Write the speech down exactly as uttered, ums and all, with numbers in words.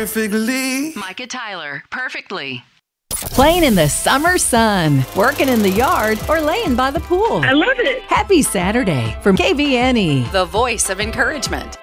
perfectly. Micah Tyler, Perfectly. Playing in the summer sun, working in the yard, or laying by the pool. I love it. Happy Saturday from K V N E. The voice of encouragement.